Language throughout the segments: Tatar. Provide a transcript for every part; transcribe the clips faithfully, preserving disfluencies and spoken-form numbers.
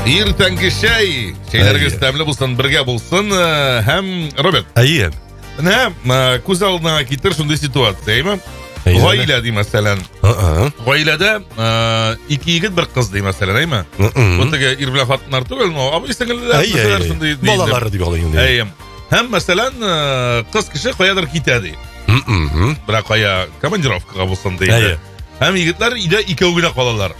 Ертеңгі шай. Шайларыңыз тәмлі болсын, бірге болсын. Һәм Роберт. Әйе. Мына күз алдына келтір шундай ситуация, әйме? Ғаилә дей мәсәлән. Ғаиләдә ике егет бер кыз дей мәсәлән, әйме? Бу теге ир белән хатыннар түгел, но абый сеңелләр шундай. Балалары дип алайын. Әйе. Һәм мәсәлән кыз кеше каядыр китә ди. Бирок кая командировкага булсын ди. Һәм егетләр өйдә икәү генә калалар.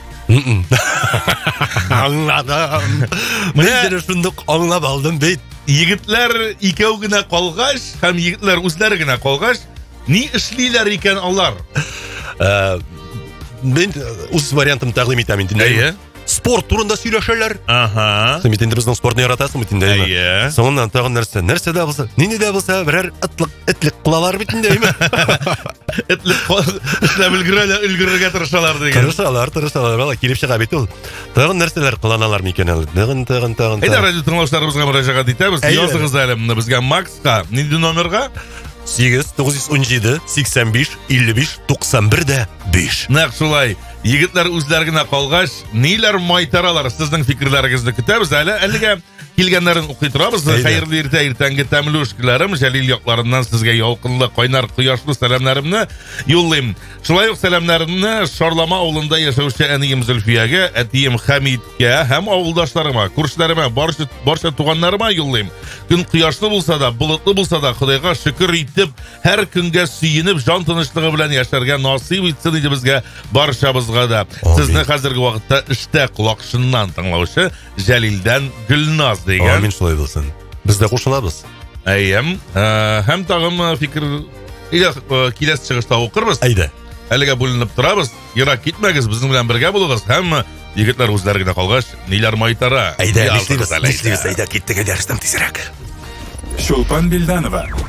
Аңладым. Мен шундук аңлап алдым бит. Егетләр икәү генә калгач, һәм егетләр үзләре генә калгач, ни эшлиләр икән алар? Мен үз вариантым тәкъдим итәм инде. Әйе. Спорт турында сөйләшәләр. Ага. Син инде безнең спортны яратасың бит инде. Әйе. Соңыннан тагын нәрсә? Нәрсә дә булса, нине дә булса, берәр ытлык, этлек кылалар бит инде. Этлек эшләп өлгерәләр, өлгерергә тырышалар дигән. Тырышалар, тырышалар. Вала килеп чыга бит ул. Тагын нәрсәләр кыланалар микән әле? Тагын, тагын, тагын. Әйдә, радио тыңлаучыларыбызга мөрәҗәгать итәбез. Языгыз әле моны безгә Макска. Нинди номерга? сигез тугыз йөз ун җиде сиксән биш илле биш туксан бер дә биш. Нәкъ шулай. Егетләр үзләре генә калгач, ниләр майтаралар? Сезнең фикерләрегезне көтәбез әле. Әлегә килгәннәрен укый торабыз. Хәерле иртә, иртәнге тәмле үшкәләрем, Җәлил якларыннан сезгә ялкынлы, кайнар, кояшлы сәламнарымны юллыйм. Шулай ук сәламнарымны Шарлама авылында яшәүче әнием Зөлфиягә, әтием Хәмидкә һәм авылдашларыма, күршеләремә, барча барча туганнарыма юллыйм. Көн кояшлы булса да, болытлы булса да, Худайга шөкер итеп, һәр көнгә сөенеп, жан тынычлыгы белән яшәргә насыйп итсен иде безгә барчабызга да. Сезне хәзерге вакытта эштә колакшыннан тыңлаучы Җәлилдән Гөлназ дигән. Амин, шулай булсын. Без дә кушылабыз. Әйем. Һәм тагын фикер киләсе чыгышта укырбыз. Әйдә. Әлегә бүленеп торабыз. Ерак китмәгез, безнең белән бергә булыгыз. Һәм егетләр үзләре генә калгач, ниләр майтара. Әйдә, нишлибез, нишлибез, әйдә, киттек, әйдә, Рөстәм тизрәк. Чулпан Билданова